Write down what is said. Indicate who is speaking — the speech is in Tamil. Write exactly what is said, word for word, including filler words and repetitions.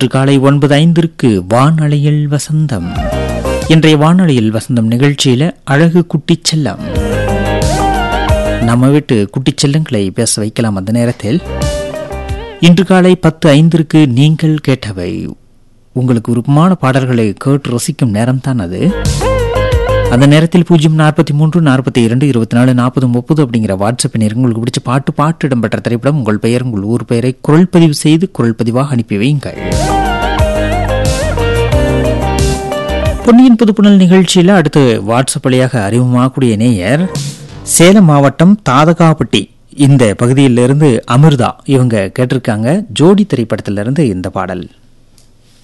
Speaker 1: இன்று காலை ஒன்பது ஐந்திற்கு வானொலியில் வசந்தம். இன்றைய வானொலியில் வசந்தம் நிகழ்ச்சியில அழகு குட்டிச் செல்லம், நம்ம வீட்டு குட்டிச் செல்லங்களை பேச வைக்கலாம். அந்த நேரத்தில் இன்று காலை பத்து ஐந்திற்கு நீங்கள் கேட்டவை, உங்களுக்கு விருப்பமான பாடல்களை கேட்டு ரசிக்கும் நேரம்தான் அது. அந்த நேரத்தில் பூஜ்ஜியம் நாற்பத்தி மூன்று நாற்பத்தி இரண்டு இருபத்தி நாலு நாற்பது முப்பது அப்படிங்கிற வாட்ஸ்அப் எண்ணிற்கு உங்களுக்கு பிடிச்ச பாட்டு பாட்டு இடம்பெற்ற திரைப்படம், உங்கள் பெயர், உங்கள் ஊர் பெயரை குரல் பதிவு செய்து குரல் பதிவாக அனுப்பி வையுங்கள். பொன்னியின் புதுப்புணல் நிகழ்ச்சியில் அடுத்து வாட்ஸ்அப் வழியாக அறிமுகமாகக்கூடிய நேயர் சேலம் மாவட்டம் தாதகாப்பட்டி இந்த பகுதியிலிருந்து அமிர்தா. இவங்க கேட்டிருக்காங்க ஜோடி திரைப்படத்திலிருந்து இந்த பாடல்.